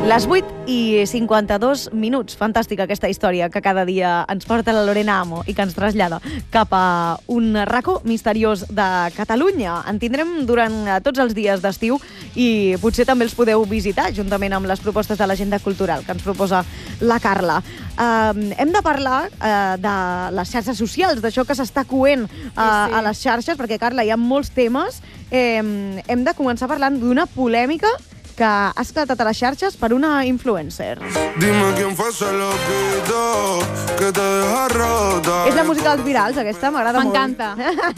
Les 8:52. Fantàstica aquesta història que cada dia ens porta la Lorena Amo i que ens trasllada cap a un racó misteriós de Catalunya. En tindrem durant tots els dies d'estiu i potser també els podeu visitar juntament amb les propostes de l'agenda cultural que ens proposa la Carla. Hem de parlar de les xarxes socials, d'això que s'està coent a les xarxes, perquè, Carla, hi ha molts temes. Hem de començar parlant d'una polèmica que ha esclatat a les xarxes per una influencer. Dime quién fue ese loquito que te deja rota. És la música dels virals, aquesta, m'agrada molt. M'encanta.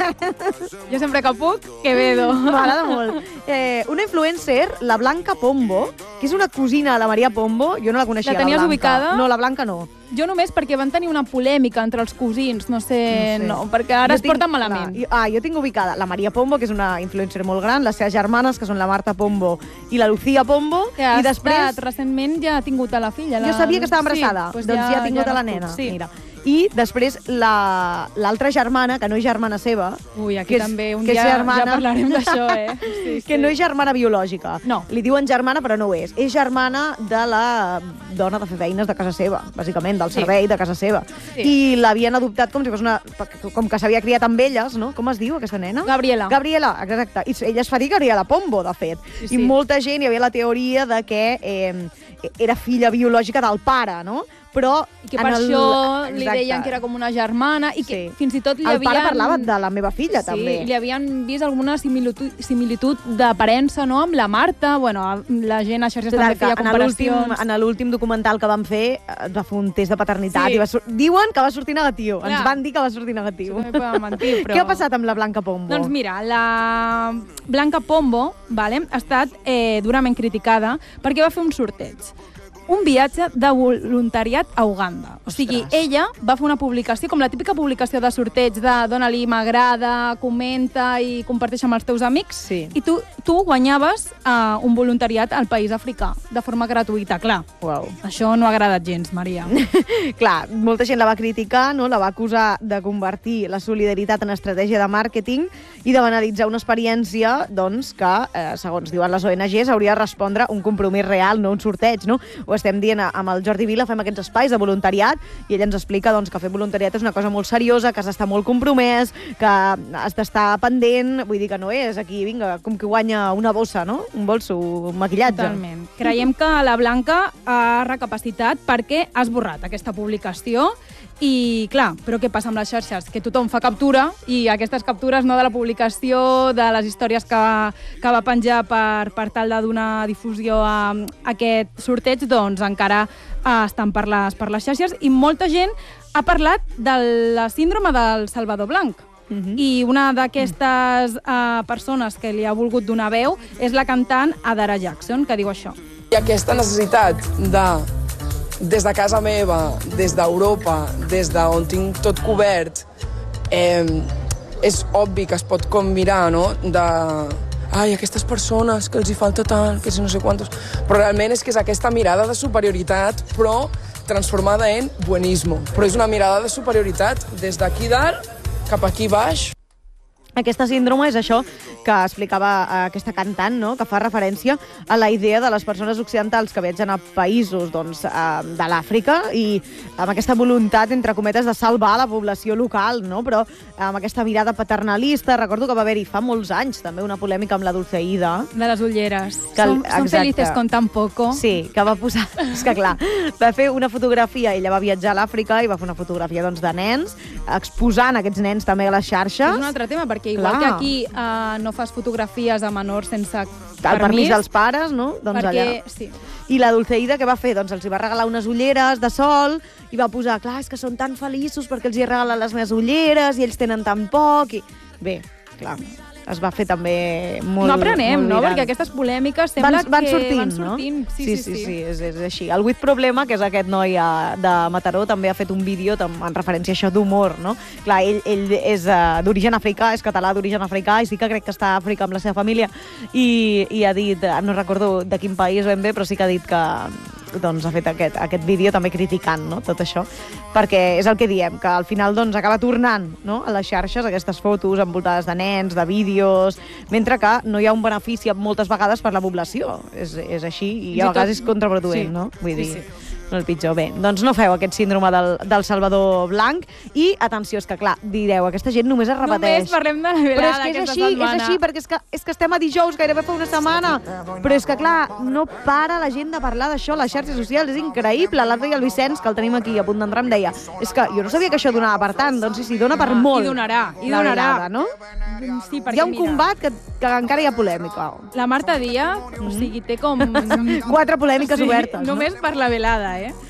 Jo sempre que puc, Quevedo. M'agrada molt. Una influencer, la Blanca Pombo, que és una cosina de la Maria Pombo, jo no la coneixia, La tenies Blanca. ubicada? No, la Blanca no. Jo només perquè van tenir una polèmica entre els cosins, no sé, perquè ara es porten malament. Jo tinc ubicada la Maria Pombo, que és una influencer molt gran, les seves germanes, que són la Marta Pombo i la Lucía Pombo, i després... recentment ja ha tingut a la filla. Jo sabia que estava embarassada, doncs ja ha tingut a la nena. Sí. Mira. I després l'altra germana, que no és germana seva... Ui, aquí també un dia ja parlarem d'això, Sí. Que no és germana biològica. No. Li diuen germana, però no ho és. És germana de la dona de fer feines de casa seva, bàsicament, del servei de casa seva. Sí. I l'havien adoptat com si fos com que s'havia criat amb elles, no? Com es diu, aquesta nena? Gabriela. Gabriela, exacte. I ella es fa dir Gabriela Pombo, de fet. Sí. I molta gent, hi havia la teoria de que era filla biològica del pare, no? Però I que per això li deien que era com una germana i que fins i tot li havien... El pare parlava de la meva filla, també. Sí, li havien vist alguna similitud d'aparença, no?, amb la Marta. Bueno, la gent a xarxes també feia comparacions. En l'últim documental que van fer, va fer un test de paternitat i diuen que va sortir negatiu. Ens van dir que va sortir negatiu. Això no poden mentir, però... Què ha passat amb la Blanca Pombo? Doncs mira, la Blanca Pombo ha estat durament criticada perquè va fer un sorteig. Un viatge de voluntariat a Uganda. O sigui, ella va fer una publicació, com la típica publicació de sorteig de dona-li m'agrada, comenta i comparteix amb els teus amics, i tu guanyaves un voluntariat al país africà, de forma gratuïta, clar. Uau. Això no ha agradat gens, Maria. Clar, molta gent la va criticar, no? La va acusar de convertir la solidaritat en estratègia de màrqueting i de banalitzar una experiència doncs, que, segons diuen les ONGs, hauria de respondre un compromís real, no un sorteig, no? Ho estem dient amb el Jordi Vila, fem aquests espais de voluntariat i ell ens explica doncs, que fer voluntariat és una cosa molt seriosa, que has d'estar molt compromès, que has d'estar pendent, vull dir que no és aquí, vinga, com que guanya una bossa, no? Un bolso, un maquillatge. Totalment. Creiem que la Blanca ha recapacitat perquè ha esborrat aquesta publicació i, clar, però què passa amb les xarxes? Que tothom fa captura i aquestes captures no de la publicació, de les històries que va penjar per tal de donar difusió a aquest sorteig, doncs encara estan per les xarxes i molta gent ha parlat de la síndrome del Salvador Blanc. I una d'aquestes persones que li ha volgut donar veu és la cantant Adara Jackson, que diu això. I aquesta necessitat de, des de casa meva, des d'Europa, des d'on tinc tot cobert, és obvi que es pot com mirar, no?, ai, aquestes persones que els hi falta tant, que no sé quantos... Però realment és que és aquesta mirada de superioritat, però transformada en buenismo. Però és una mirada de superioritat des d'aquí dalt cap aquí baix. Aquesta síndrome és això que explicava aquesta cantant, no? Que fa referència a la idea de les persones occidentals que viatgen a països doncs, de l'Àfrica i amb aquesta voluntat, entre cometes, de salvar la població local, no? Però amb aquesta mirada paternalista. Recordo que va haver-hi fa molts anys també una polèmica amb la Dulceida. De les ulleres. Som felices con tan poco. Sí, que va posar... És que clar, va fer una fotografia, ella va viatjar a l'Àfrica i va fer una fotografia doncs, de nens, exposant aquests nens també a les xarxes. És un altre tema, perquè igual que aquí no fas fotografies a menors sense el permís dels pares, no? Doncs perquè, allà. Sí. I la Dulceida què va fer? Doncs els hi va regalar unes ulleres de sol i va posar, clar, és que són tan feliços perquè els hi regalen les meves ulleres i ells tenen tan poc. Bé, clar, es va fer també molt... No aprenem, molt no? viral. Perquè aquestes polèmiques sembla van que sortint, van sortint. No? Sí, és així. El With Problema, que és aquest noi de Mataró, també ha fet un vídeo en referència a això d'humor, no? Clar, ell és d'origen africà, és català d'origen africà, i sí que crec que està a Àfrica amb la seva família, i ha dit, no recordo de quin país ben bé, però sí que ha dit que doncs, ha fet aquest vídeo també criticant, no?, tot això, perquè és el que diem, que al final doncs, acaba tornant, no?, a les xarxes aquestes fotos envoltades de nens, de vídeos, mentre que no hi ha un benefici moltes vegades per la població. És així, i a vegades és contraproduent, no? Vull dir... No el pitjor. Bé, doncs no feu aquest síndrome del Salvador Blanc i, atenció, és que clar, direu, aquesta gent només es repeteix. Només parlem de la velada aquesta setmana. És així, perquè és que estem a dijous, gairebé fa una setmana, però és que clar, no para la gent de parlar d'això a les xarxes socials, és increïble. L'altre dia el Vicenç, que el tenim aquí a punt d'entrar, em deia, és que jo no sabia que això donava per tant, doncs sí, dona per molt. I donarà. La velada, no? Sí, perquè, hi ha un combat que encara hi ha polèmica. La Marta Díaz, o sigui, té com... 4 polèmiques obertes, no? Només per la velada,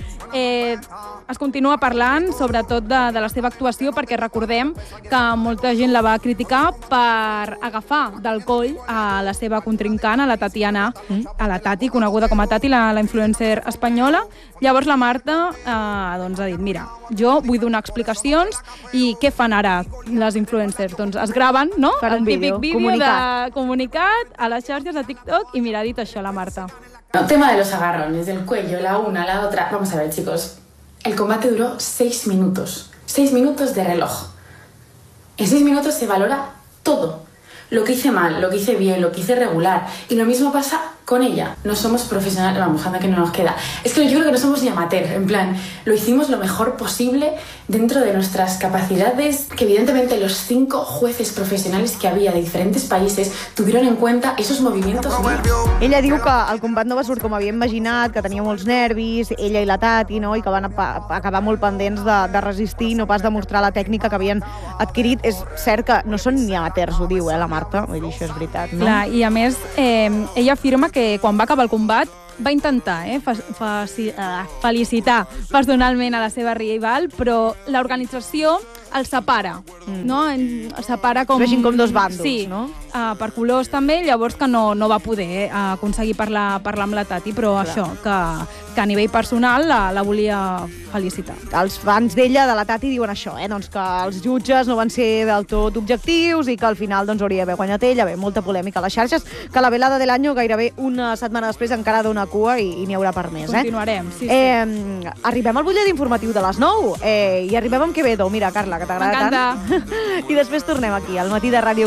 es continua parlant, sobretot de la seva actuació, perquè recordem que molta gent la va criticar per agafar del coll a la seva contrincant, a la Tatiana, a la Tati, coneguda com a Tati, la influencer espanyola. Llavors la Marta doncs ha dit, mira, jo vull donar explicacions i què fan ara les influencers? Doncs es graven, no?, el típic vídeo de comunicat a les xarxes de TikTok i mira, ha dit això la Marta. El tema de los agarrones, del cuello, la una, la otra... Vamos a ver, chicos. El combate duró 6 minutos. 6 minutos de reloj. En 6 minutos se valora todo. Lo que hice mal, lo que hice bien, lo que hice regular. Y lo mismo pasa con ella. No somos profesionales... Vamos, anda que no nos queda. Es que yo creo que no somos ni amateur. En plan, lo hicimos lo mejor posible dentro de nuestras capacidades, que evidentemente los 5 jueces profesionales que había de diferentes países tuvieron en cuenta esos movimientos. Ella diu que el combat no va sortir com havia imaginat, que tenia molts nervis, ella i la Tati, no?, i que van acabar molt pendents de resistir, no pas de mostrar la tècnica que havien adquirit. És cert que no són ni amateurs, ho diu, la Marta, vull dir, això és veritat, no? Clar, i a més, ella afirma que quan va acabar el combat va intentar felicitar personalment a la seva rival, però l'organització el separa, no? El separa com... Vegin com dos bàndols, sí, no? Per colors també, llavors que no va poder aconseguir parlar amb la Tati, però clar, això, que a nivell personal la volia felicitar. Els fans d'ella, de la Tati, diuen això, doncs que els jutges no van ser del tot objectius i que al final doncs, hauria d'haver guanyat ella. Bé, molta polèmica a les xarxes, que la velada de l'any gairebé una setmana després encara dona cua i n'hi haurà per més. Continuarem, sí. Arribem al butllet informatiu de les 9 i arribem amb Quevedo. Mira, Carla, que t'agrada tant. M'encanta. I després tornem aquí, al Matí de Ràdio